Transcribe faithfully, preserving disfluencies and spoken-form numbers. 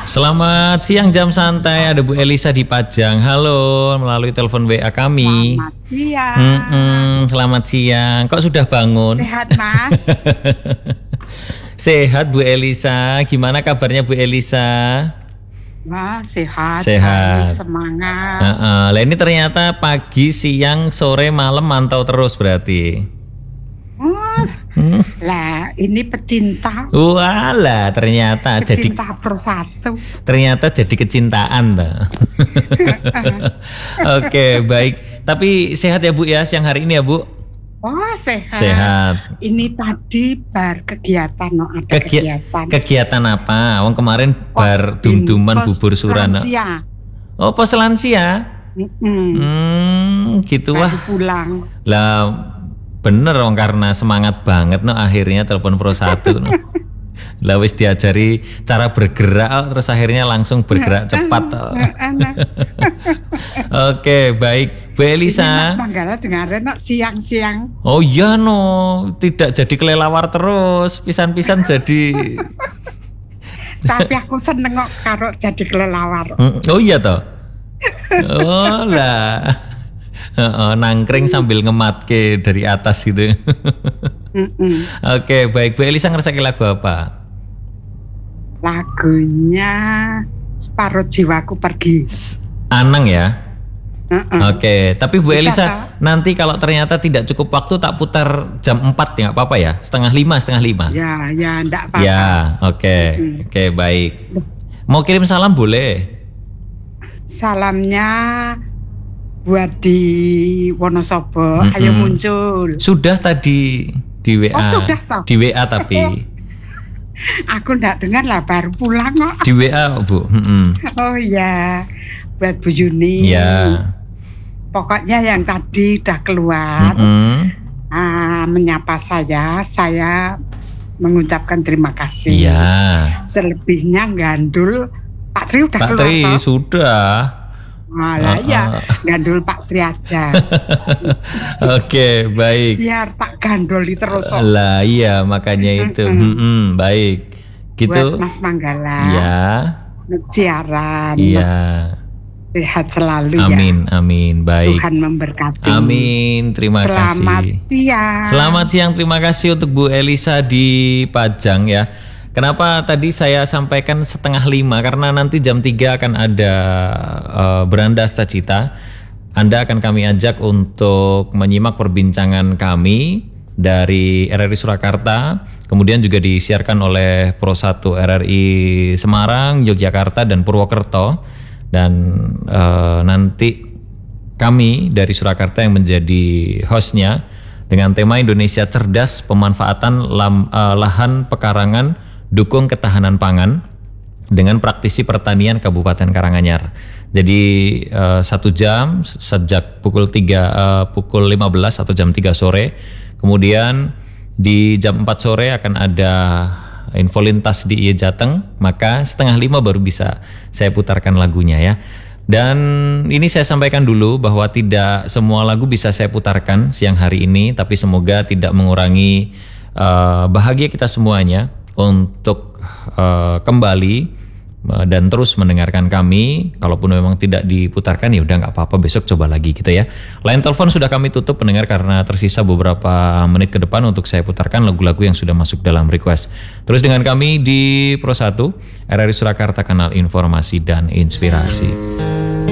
Selamat siang jam santai, ada Bu Elisa di Pajang. Halo, melalui telepon W A kami. Selamat siang. Mm-mm, selamat siang. Kok sudah bangun? Sehat, Mas? Sehat Bu Elisa. Gimana kabarnya Bu Elisa? Wah, sehat. Sehat. Baik, semangat. Uh-uh. Lah ini ternyata pagi, siang, sore, malam mantau terus berarti. Oh, Hmm. lah ini pecinta. Walah, ternyata jadi Pecinta bersatu. ternyata jadi kecintaan toh. Oke, baik. Tapi sehat ya Bu ya siang hari ini ya Bu? Oh, sehat. Sehat. Ini tadi bar kegiatan, no, ada Kegi- kegiatan. Kegiatan apa? Wong kemarin bar Pos- dum-duman pos bubur surana. lansia. Oh, pos lansia. Mm-mm. Hmm, gitu Baru wah. pulang. Lah bener wong karena semangat banget no akhirnya telepon Pro satu no. Lah wis diajari cara bergerak oh, terus akhirnya langsung bergerak cepat oh. Oke, baik. Bu Ini Elisa. Mas Manggala dengarin no, siang-siang. Oh iya no, tidak jadi kelelawar terus, pisan-pisan jadi. Tapi aku seneng kok karo jadi kelelawar. Mm, oh iya toh. Oh lah. Heeh, nangkring sambil ngematke dari atas gitu. Mm-mm. Oke, baik. Bu Elisa ngersake lagu apa? Lagunya Separuh Jiwaku Pergi. S- Anang ya. Uh-uh. Oke, tapi Bu Bisa, Elisa toh? nanti kalau ternyata tidak cukup waktu tak putar jam empat ya nggak apa-apa ya? Setengah lima, setengah lima. Ya, ya, enggak apa-apa. Ya, oke. Mm. Oke, baik. Mau kirim salam boleh? Salamnya buat di Wonosobo, Mm-mm. ayo muncul. Sudah tadi di W A. Oh, sudah, toh? Di W A tapi. Aku enggak dengar lah, baru pulang kok. Di W A, Bu. Mm-mm. Oh iya, buat Bu Yuni. Ya. Pokoknya yang tadi udah keluar, Mm-mm. ah, menyapa saya, saya mengucapkan terima kasih. Iya. Selebihnya gandul Pak Tri udah Pak keluar Tri toh? sudah. Malah Uh-uh. ya gandul Pak Tri aja. Oke, baik. Biar tak gandoli terus. kok. Lah iya makanya itu. Mm-mm. Mm-mm, baik. Buat Gitu. Mas Manggala. Iya. Siaran. Iya. Sehat selalu ya. Amin, amin. Baik. Tuhan memberkati. Amin. Terima Selamat kasih. siang. Selamat siang. Terima kasih untuk Bu Elisa di Pajang ya. Kenapa tadi saya sampaikan setengah lima? Karena nanti jam tiga akan ada uh, Beranda Cita. Anda akan kami ajak untuk menyimak perbincangan kami dari R R I Surakarta. Kemudian juga disiarkan oleh Pro satu R R I Semarang, Yogyakarta, dan Purwokerto. Dan uh, nanti kami dari Surakarta yang menjadi hostnya dengan tema Indonesia Cerdas, Pemanfaatan lam, uh, Lahan Pekarangan, Dukung Ketahanan Pangan dengan praktisi pertanian Kabupaten Karanganyar. Jadi uh, satu jam sejak pukul tiga, uh, pukul lima belas atau jam tiga sore. Kemudian di jam empat sore akan ada info lintas di Iye Jateng. Maka setengah lima baru bisa saya putarkan lagunya ya. Dan ini saya sampaikan dulu bahwa tidak semua lagu bisa saya putarkan siang hari ini, tapi semoga tidak mengurangi uh, bahagia kita semuanya untuk uh, kembali uh, dan terus mendengarkan kami. Kalaupun memang tidak diputarkan ya udah nggak apa-apa, besok coba lagi gitu ya. Line telepon sudah kami tutup pendengar karena tersisa beberapa menit ke depan untuk saya putarkan lagu-lagu yang sudah masuk dalam request. Terus dengan kami di Pro satu R R I Surakarta, kanal informasi dan inspirasi.